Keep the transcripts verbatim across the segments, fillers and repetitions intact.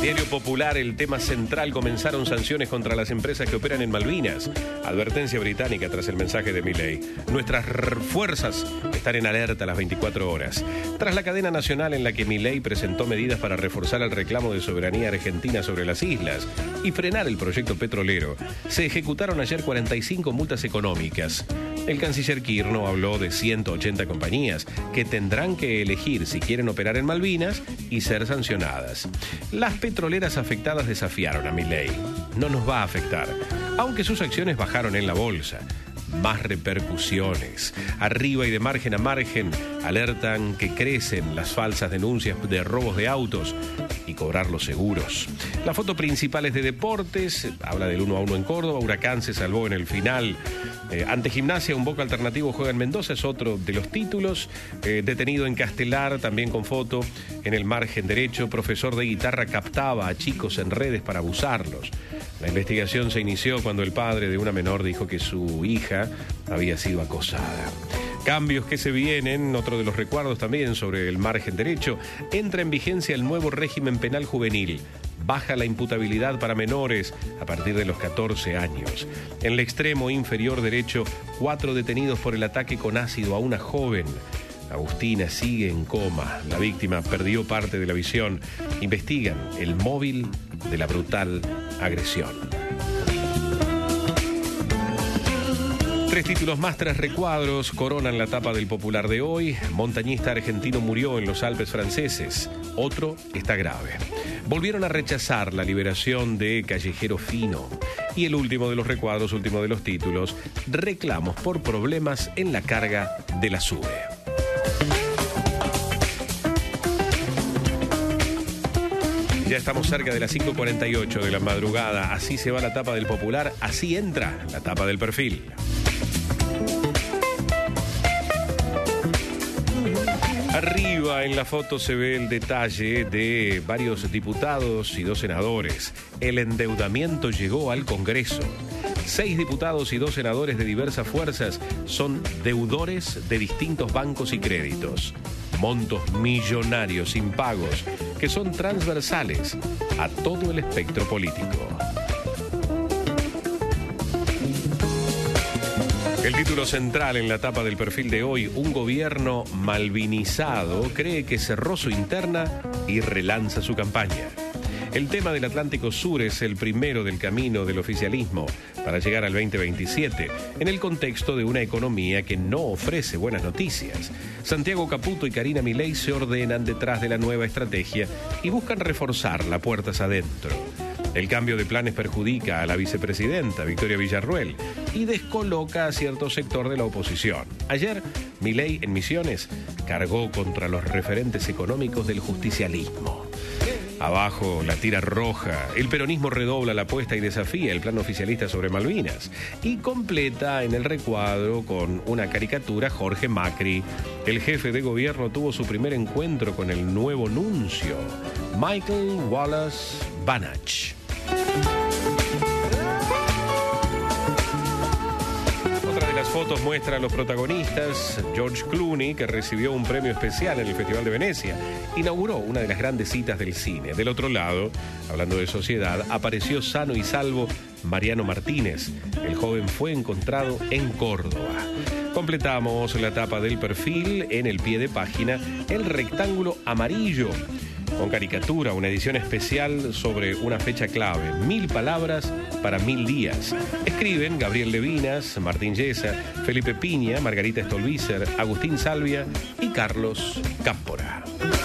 Diario Popular, el tema central: comenzaron sanciones contra las empresas que operan en Malvinas. Advertencia británica tras el mensaje de Milei. Nuestras fuerzas están en alerta las veinticuatro horas. Tras la cadena nacional en la que Milei presentó medidas para reforzar el reclamo de soberanía argentina sobre las islas y frenar el proyecto petrolero, se ejecutaron ayer cuarenta y cinco multas económicas. El canciller Kirchner habló de ciento ochenta compañías que tendrán que elegir si quieren operar en Malvinas y ser sancionadas. Las petroleras afectadas desafiaron a Milei. No nos va a afectar, aunque sus acciones bajaron en la bolsa. Más repercusiones. Arriba y de margen a margen alertan que crecen las falsas denuncias de robos de autos y cobrar los seguros. La foto principal es de deportes, habla del uno a uno en Córdoba. Huracán se salvó en el final. Eh, ante Gimnasia, un Boca alternativo juega en Mendoza, es otro de los títulos. Eh, detenido en Castelar, también con foto. En el margen derecho, profesor de guitarra captaba a chicos en redes para abusarlos. La investigación se inició cuando el padre de una menor dijo que su hija había sido acosada. Cambios que se vienen, otro de los recuerdos también sobre el margen derecho. Entra en vigencia el nuevo régimen penal juvenil. Baja la imputabilidad para menores a partir de los catorce años. En el extremo inferior derecho, cuatro detenidos por el ataque con ácido a una joven. Agustina sigue en coma. La víctima perdió parte de la visión. Investigan el móvil de la brutal agresión. Tres títulos más, tres recuadros coronan la tapa del Popular de hoy. Montañista argentino murió en los Alpes franceses. Otro está grave. Volvieron a rechazar la liberación de Callejero Fino. Y el último de los recuadros, último de los títulos: reclamos por problemas en la carga de la SUBE. Ya estamos cerca de las cinco cuarenta y ocho de la madrugada. Así se va la tapa del Popular, así entra la tapa del Perfil. Arriba en la foto se ve el detalle de varios diputados y dos senadores. El endeudamiento llegó al Congreso. Seis diputados y dos senadores de diversas fuerzas son deudores de distintos bancos y créditos. Montos millonarios impagos que son transversales a todo el espectro político. El título central en la tapa del Perfil de hoy: un gobierno malvinizado cree que cerró su interna y relanza su campaña. El tema del Atlántico Sur es el primero del camino del oficialismo para llegar al veinte veintisiete, en el contexto de una economía que no ofrece buenas noticias. Santiago Caputo y Karina Milei se ordenan detrás de la nueva estrategia y buscan reforzarla puertas adentro. El cambio de planes perjudica a la vicepresidenta, Victoria Villarruel, y descoloca a cierto sector de la oposición. Ayer, Milei en Misiones cargó contra los referentes económicos del justicialismo. Abajo, la tira roja. El peronismo redobla la apuesta y desafía el plan oficialista sobre Malvinas. Y completa en el recuadro con una caricatura Jorge Macri. El jefe de gobierno tuvo su primer encuentro con el nuevo nuncio, Michael Wallace Banach. Otra de las fotos muestra a los protagonistas. George Clooney, que recibió un premio especial en el Festival de Venecia, inauguró una de las grandes citas del cine. Del otro lado, hablando de sociedad, apareció sano y salvo Mariano Martínez. El joven fue encontrado en Córdoba. Completamos la tapa del Perfil en el pie de página, el rectángulo amarillo, con caricatura, una edición especial sobre una fecha clave. Mil palabras para mil días. Escriben Gabriel Levinas, Martín Yesa, Felipe Piña, Margarita Stolbizer, Agustín Salvia y Carlos Cámpora.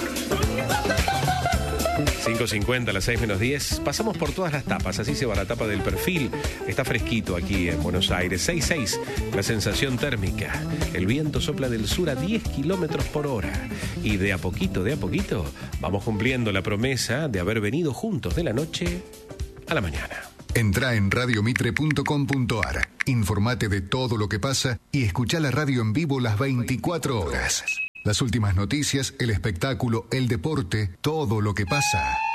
cinco cincuenta, a las seis menos diez. Pasamos por todas las tapas, así se va la tapa del Perfil. Está fresquito aquí en Buenos Aires. seis seis, la sensación térmica. El viento sopla del sur a diez kilómetros por hora. Y de a poquito, de a poquito, vamos cumpliendo la promesa de haber venido juntos de la noche a la mañana. Entrá en radio mitre punto com punto a r, informate de todo lo que pasa y escuchá la radio en vivo las veinticuatro horas. Las últimas noticias, el espectáculo, el deporte, todo lo que pasa.